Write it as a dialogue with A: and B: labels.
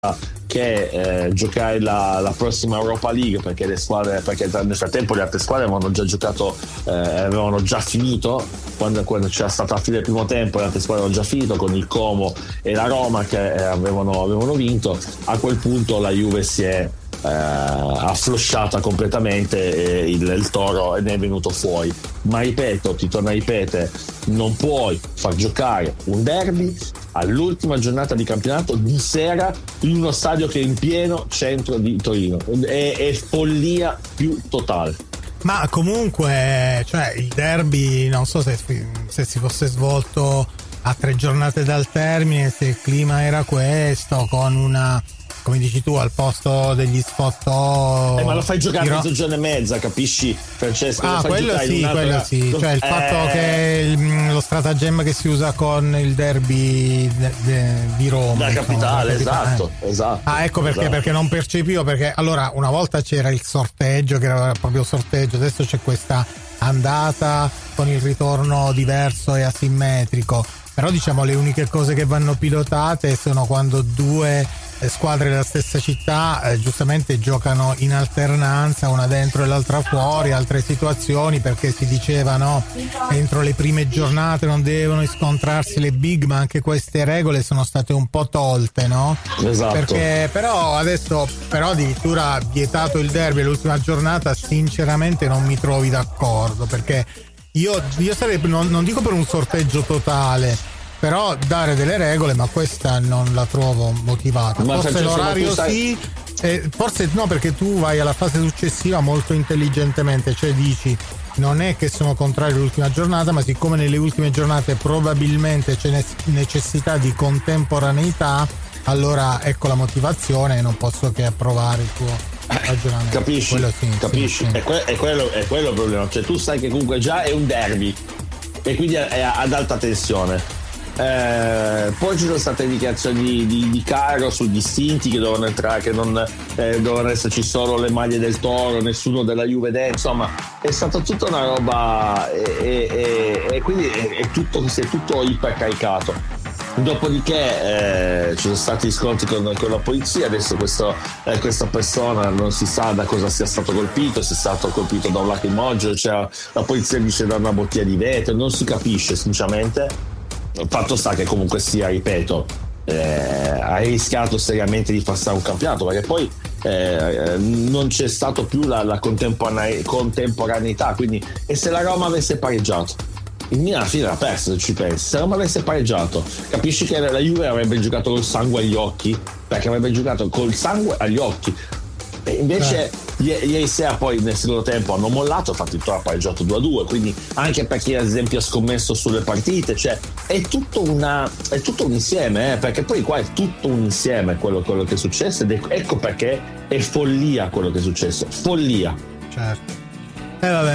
A: che giocare la prossima Europa League, perché le squadre, perché nel frattempo le altre squadre avevano già giocato, avevano già finito quando c'era stata la fine del primo tempo. Le altre squadre avevano già finito con il Como e la Roma che avevano vinto. A quel punto la Juve si è afflosciata completamente e il Toro ne è venuto fuori. Ma ripeto, ti torno a ripetere, non puoi far giocare un derby all'ultima giornata di campionato di sera in uno stadio che è in pieno centro di Torino. È follia più totale.
B: Ma comunque, cioè, il derby non so se si fosse svolto a 3 giornate dal termine, se il clima era questo, con una, come dici tu, al posto degli sfottò.
A: Ma lo fai giocare a mezzogiorno e mezza, capisci, Francesco?
B: Quello sì. Cioè il fatto che lo stratagemma che si usa con il derby di Roma,
A: la capitale, esatto.
B: Ecco perché,
A: esatto.
B: Perché non percepivo, perché allora una volta c'era il sorteggio, che era proprio sorteggio, adesso c'è questa andata con il ritorno diverso e asimmetrico. Però diciamo le uniche cose che vanno pilotate sono quando due squadre della stessa città giustamente giocano in alternanza, una dentro e l'altra fuori, altre situazioni, perché si diceva no, entro le prime giornate non devono scontrarsi le big, ma anche queste regole sono state un po' tolte, no?
A: Esatto.
B: Perché però adesso addirittura vietato il derby l'ultima giornata, sinceramente non mi trovi d'accordo, perché io sarebbe, non dico per un sorteggio totale, però dare delle regole, ma questa non la trovo motivata.
A: Ma
B: forse l'orario sì, forse no, perché tu vai alla fase successiva molto intelligentemente, cioè dici non è che sono contrario all'ultima giornata, ma siccome nelle ultime giornate probabilmente c'è necessità di contemporaneità, allora ecco la motivazione e non posso che approvare il tuo ragionamento.
A: Capisci? Sì. È quello il problema, cioè tu sai che comunque già è un derby e quindi è ad alta tensione. Poi ci sono state dichiarazioni di Caro sugli istinti che dovevano entrare, che non dovevano esserci solo le maglie del Toro, nessuno della Juve dentro. Insomma, è stata tutta una roba e quindi si è tutto ipercaricato. Dopodiché ci sono stati scontri con la polizia. Adesso questa persona non si sa da cosa sia stato colpito, se è stato colpito da un lacrimogeno, cioè la polizia dice da una bottiglia di vetro, non si capisce sinceramente. Fatto sta che comunque sia, ripeto, ha rischiato seriamente di far stare un campionato, perché poi non c'è stato più la contemporaneità, quindi, e se la Roma avesse pareggiato, il Milan alla fine l'ha perso, se ci pensi. Se la Roma avesse pareggiato, capisci che la Juve avrebbe giocato col sangue agli occhi, perché avrebbe giocato col sangue agli occhi. E invece ieri sera poi nel secondo tempo hanno mollato, infatti il Toro ha pareggiato 2-2, quindi anche per chi ad esempio ha scommesso sulle partite, cioè è tutto un insieme, perché poi qua è tutto un insieme quello che è successo, ed ecco perché è follia quello che è successo, follia.
B: Certo. Vabbè.